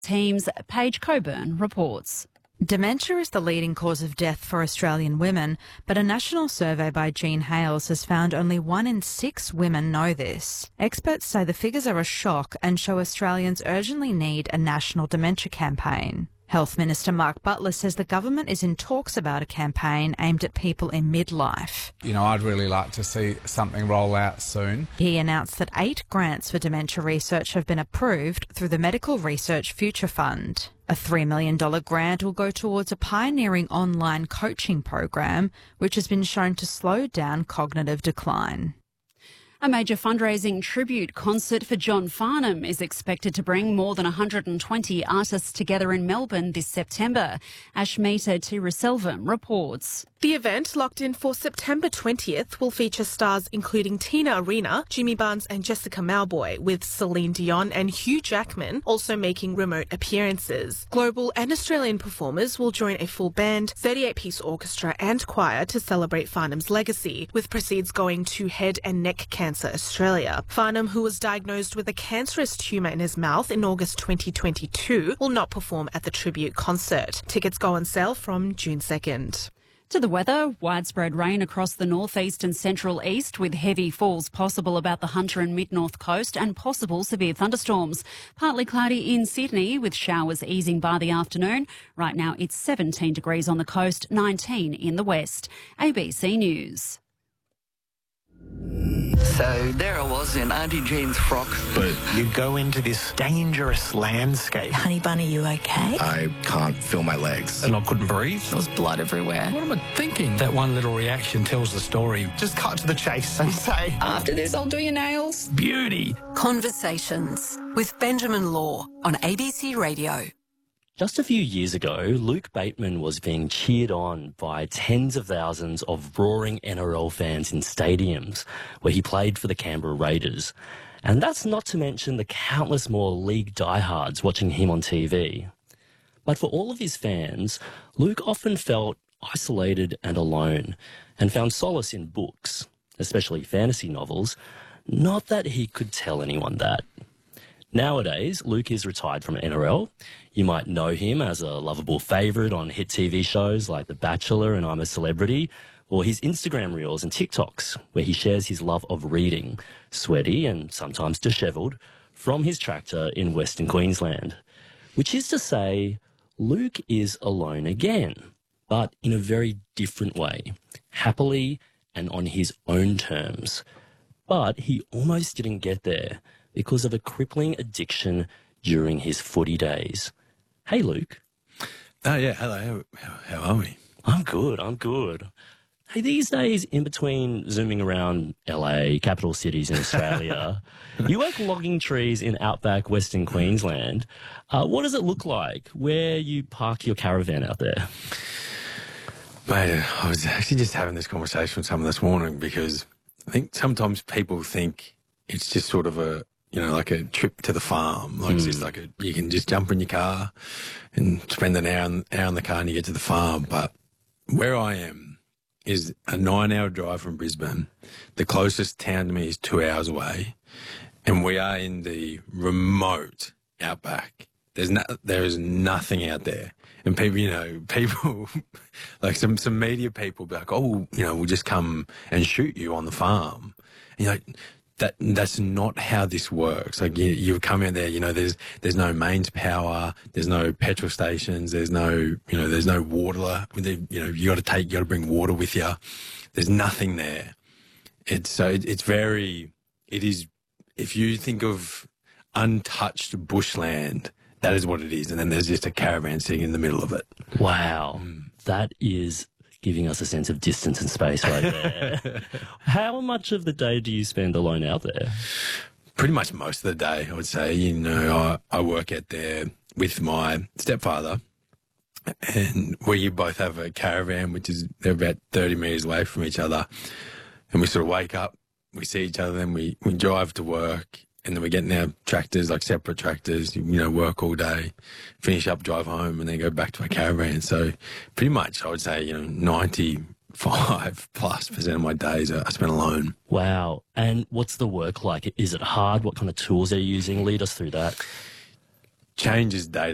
teams. Paige Coburn reports. Dementia is the leading cause of death for Australian women, but a national survey by Jean Hales has found only 1 in 6 women know this. Experts say the figures are a shock and show Australians urgently need a national dementia campaign. Health Minister Mark Butler says the government is in talks about a campaign aimed at people in midlife. You know, I'd really like to see something roll out soon. He announced that 8 grants for dementia research have been approved through the Medical Research Future Fund. A $3 million grant will go towards a pioneering online coaching program, which has been shown to slow down cognitive decline. A major fundraising tribute concert for John Farnham is expected to bring more than 120 artists together in Melbourne this September. Ashmeeta Tiraselvam reports. The event, locked in for September 20th, will feature stars including Tina Arena, Jimmy Barnes and Jessica Mauboy, with Celine Dion and Hugh Jackman also making remote appearances. Global and Australian performers will join a full band, 38-piece orchestra and choir to celebrate Farnham's legacy, with proceeds going to Head and Neck Cancer Australia. Farnham, who was diagnosed with a cancerous tumour in his mouth in August 2022, will not perform at the tribute concert. Tickets go on sale from June 2nd. To the weather, widespread rain across the northeast and central east with heavy falls possible about the Hunter and mid-north coast and possible severe thunderstorms. Partly cloudy in Sydney with showers easing by the afternoon. Right now it's 17 degrees on the coast, 19 in the west. ABC News. So there I was in Auntie Jean's frock. But you go into this dangerous landscape. Honey Bunny, you okay? I can't feel my legs. And I couldn't breathe. There was blood everywhere. What am I thinking? That one little reaction tells the story. Just cut to the chase and say, After this, I'll do your nails. beauty. Conversations with Benjamin Law on ABC Radio. Just a few years ago, Luke Bateman was being cheered on by tens of thousands of roaring NRL fans in stadiums where he played for the Canberra Raiders. And that's not to mention the countless more league diehards watching him on TV. But for all of his fans, Luke often felt isolated and alone and found solace in books, especially fantasy novels. Not that he could tell anyone that. Nowadays, Luke is retired from NRL. You might know him as a lovable favourite on hit TV shows like The Bachelor and I'm a Celebrity, or his Instagram reels and TikToks, where he shares his love of reading, sweaty and sometimes dishevelled, from his tractor in Western Queensland. Which is to say, Luke is alone again, but in a very different way, happily and on his own terms. But he almost didn't get there because of a crippling addiction during his footy days. Hey, Luke. Oh, yeah. Hello. How are we? I'm good. Hey, these days, in between zooming around LA, capital cities in Australia, you work logging trees in outback Western Queensland. What does it look like where you park your caravan out there? Mate, I was actually just having this conversation with someone this morning because I think sometimes people think it's just sort of a, you know, like a trip to the farm. Like it's just like you can just jump in your car and spend an hour in the car and you get to the farm. But where I am is a 9-hour drive from Brisbane. The closest town to me is 2 hours away. And we are in the remote outback. There is nothing out there. And people, like some media people be like, oh, you know, we'll just come and shoot you on the farm. And you're like, that's not how this works. Like you come out there, you know, there's no mains power, there's no petrol stations, there's no water. You got to bring water with you. There's nothing there. It is. If you think of untouched bushland, that is what it is. And then there's just a caravan sitting in the middle of it. Wow, that is giving us a sense of distance and space right there. How much of the day do you spend alone out there? Pretty much most of the day, I would say. You know, I work out there with my stepfather, and we both have a caravan, they're about 30 metres away from each other. And we sort of wake up, we see each other, then we drive to work, and then we get in our tractors, like separate tractors, you know, work all day, finish up, drive home, and then go back to our caravan. So pretty much, I would say, you know, 95+% of my days I spend alone. Wow. And what's the work like? Is it hard? What kind of tools are you using? Lead us through that. Changes day